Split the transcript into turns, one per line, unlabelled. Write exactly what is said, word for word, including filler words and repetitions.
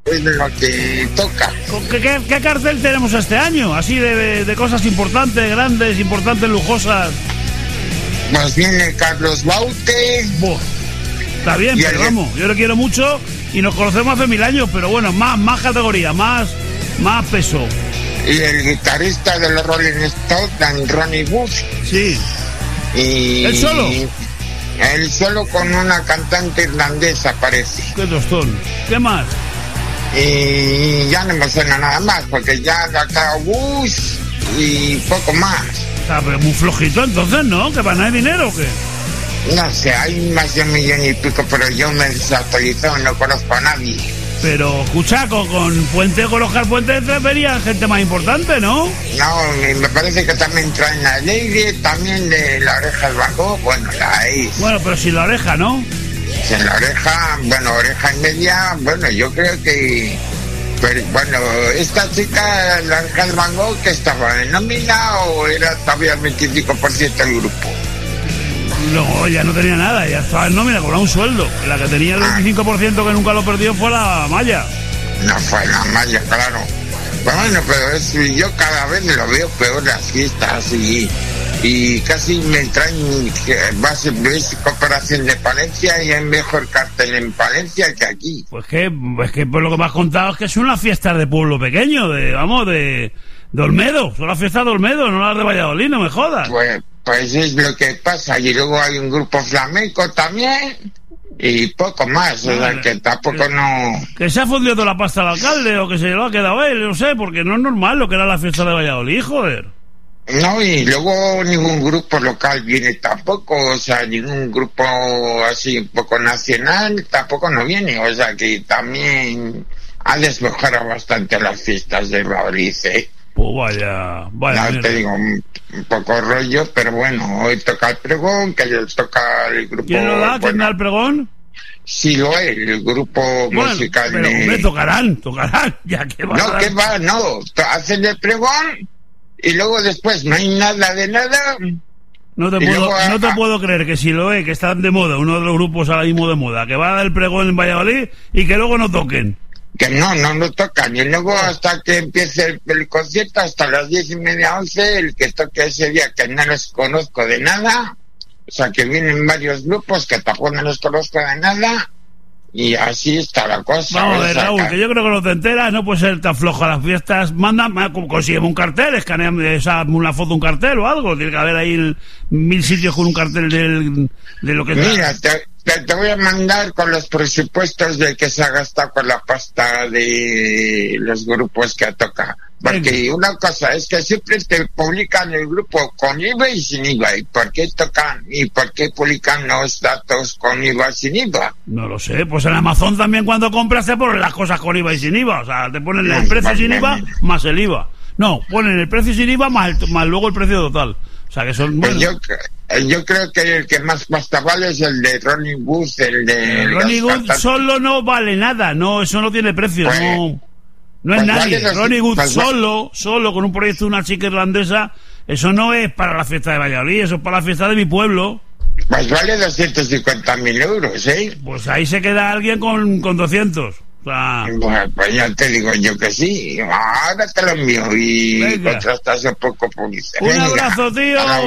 es lo que toca.
¿Qué, qué, qué cartel tenemos este año? Así de, de cosas importantes, grandes, importantes, lujosas.
Pues viene Carlos Baute.
Buah, está bien,
y
pero
el...
vamos, yo lo quiero mucho y nos conocemos hace mil años, pero bueno, más, más categoría, más, más peso.
Y el guitarrista de los Rolling Stones, Ronnie Wood.
Sí.
Y...
¿El solo?
Él solo con una cantante irlandesa, parece.
Qué tostón. ¿Qué más?
Y ya no me suena nada más, porque ya acá Bush y poco más.
Está pero muy flojito entonces, ¿no? ¿Que para nada hay dinero o qué?
No sé, hay más de un millón y pico, pero yo me desactualizo, no conozco a nadie.
Pero, escucha, con, con Puente, con Oscar Puente vería gente más importante, ¿no?
No, me parece que también traen a Lady, también de La Oreja del Van Gogh, bueno, la es.
Bueno, pero sin La Oreja, ¿no?
Sin La Oreja, bueno, Oreja y Media, bueno, yo creo que... Pero, bueno, esta chica, La Oreja del Van Gogh, ¿que estaba en nómina o era todavía el veinticinco por ciento del grupo?
No, ya no tenía nada, ya estaba en nómina, cobraba un sueldo. La que tenía el veinticinco por ciento que nunca lo perdió fue la Maya.
No fue la Maya, claro. Bueno, pero es, yo cada vez lo veo peor las fiestas y, y casi me traen base de cooperación de Palencia y hay mejor cartel en Palencia que aquí.
Pues que, pues que por lo que me has contado es que son las fiestas de pueblo pequeño, de, vamos, de, de Olmedo. Son las fiestas de Olmedo, no las de Valladolid, no me jodas.
Pues, pues es lo que pasa. Y luego hay un grupo flamenco también y poco más, o sea que tampoco no...
Que se ha fundido toda la pasta al alcalde o que se lo ha quedado él, no sé, porque no es normal lo que era la fiesta de Valladolid, joder.
No, y luego ningún grupo local viene tampoco, o sea, ningún grupo así un poco nacional tampoco no viene, o sea que también ha desmejorado bastante las fiestas de Valladolid, ¿eh?
Pues vaya, vaya.
No te digo, un, un poco rollo, pero bueno, hoy toca el pregón, que ayer toca el grupo...
¿Quién lo da? ¿Quién da el pregón?
Sí lo es, el grupo
bueno,
musical
pero,
de...
hombre, tocarán, tocarán, ya que va.
No, que va, no, hacen el pregón y luego después no hay nada de nada.
No te, puedo, luego, no te a... puedo creer que si lo es, que están de moda, uno de los grupos ahora mismo de moda, que va a dar el pregón en Valladolid y que luego no toquen.
Que no, no lo tocan. Y luego hasta que empiece el, el concierto, hasta las diez y media, once, el que toque ese día, que no los conozco de nada, o sea que vienen varios grupos que tampoco no los conozco de nada, y así está la cosa.
Vamos a ver, Raúl, que yo creo que no te enteras, no puede ser tan flojo a las fiestas. Manda, consígueme un cartel, escaneame esa, una foto, un cartel o algo. Tiene que haber ahí el, mil sitios con un cartel del, de lo que...
Mira, te, te, te voy a mandar con los presupuestos de que se ha gastado con la pasta de los grupos que toca. Porque Venga. Una cosa es que siempre te publican el grupo con I V A y sin I V A. ¿Y por qué tocan y por qué publican los datos con I V A y sin I V A?
No lo sé, pues en Amazon también cuando compras te ponen las cosas con I V A y sin I V A. O sea, te ponen el precio sin I V A más el I V A. No, ponen el precio sin I V A más, el, más luego el precio total. O sea, que son...
Pues yo, yo creo que el que más pasta vale es el de Ronnie Wood, el de...
El Ronnie Wood solo no vale nada, no, eso no tiene precio, pues, no... No es pues nadie, vale Ronnie Wood pues solo, solo con un proyecto de una chica irlandesa, eso no es para la fiesta de Valladolid, eso es para la fiesta de mi pueblo.
Pues vale doscientos cincuenta mil euros, ¿eh?
Pues ahí se queda alguien con, con doscientos. O sea...
Bueno, pues ya te digo yo que sí, ahora te lo envío y contrastas un poco publicidad.
Un abrazo, tío.